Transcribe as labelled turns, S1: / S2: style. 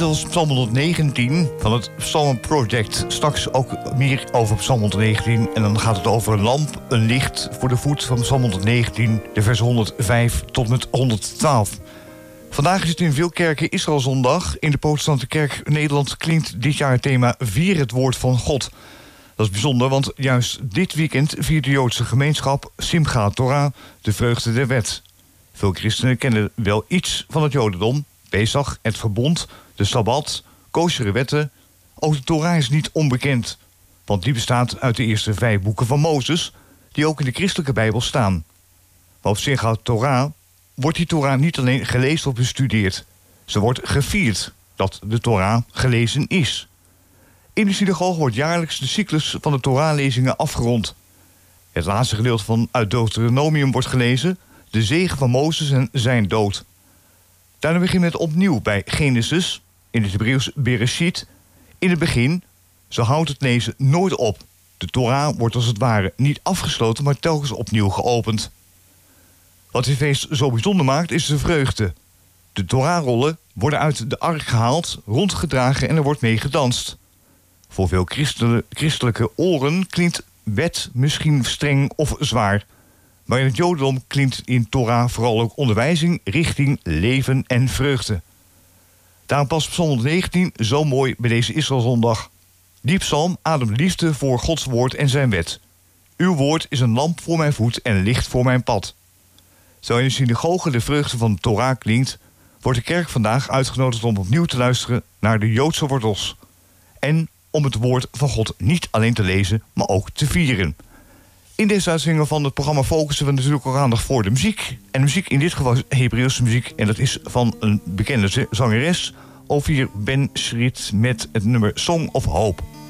S1: dit was Psalm 119 van het Psalm Project. Straks ook meer over Psalm 119. En dan gaat het over een lamp, een licht voor de voet van Psalm 119, de vers 105 tot met 112. Vandaag is het in veel kerken Israëlzondag. In de Protestantse Kerk Nederland klinkt dit jaar het thema Vier het woord van God. Dat is bijzonder, want juist dit weekend viert de Joodse gemeenschap Simchat Torah, de vreugde der wet. Veel christenen kennen wel iets van het Jodendom. Pesach, het verbond, de Sabbat, kosheren wetten. Ook de Torah is niet onbekend, want die bestaat uit de eerste 5 boeken van Mozes, die ook in de christelijke Bijbel staan. Maar op Simchat Torah wordt die Torah niet alleen gelezen of bestudeerd. Ze wordt gevierd dat de Torah gelezen is. In de synagoge wordt jaarlijks de cyclus van de Torah-lezingen afgerond. Het laatste gedeelte van uit Deuteronomium wordt gelezen, de zegen van Mozes en zijn dood. Daarna beginnen we opnieuw bij Genesis, in het Hebreeuws Bereshit. In het begin, zo houdt het lezen nooit op. De Torah wordt als het ware niet afgesloten, maar telkens opnieuw geopend. Wat dit feest zo bijzonder maakt, is de vreugde. De Torah-rollen worden uit de ark gehaald, rondgedragen en er wordt mee gedanst. Voor veel christelijke oren klinkt wet misschien streng of zwaar. Maar in het Jodendom klinkt in Torah vooral ook onderwijzing, richting, leven en vreugde. Daarom past Psalm 119 zo mooi bij deze Israëlzondag. Die psalm ademt liefde voor Gods woord en zijn wet. Uw woord is een lamp voor mijn voet en licht voor mijn pad. Zo in de synagoge de vreugde van de Torah klinkt, wordt de kerk vandaag uitgenodigd om opnieuw te luisteren naar de Joodse wortels. En om het woord van God niet alleen te lezen, maar ook te vieren. In deze uitzending van het programma focussen we natuurlijk ook aandacht voor de muziek. En de muziek in dit geval is Hebreeuwse muziek. En dat is van een bekende zangeres, Ophir Ben Shrit, met het nummer Song of Hope.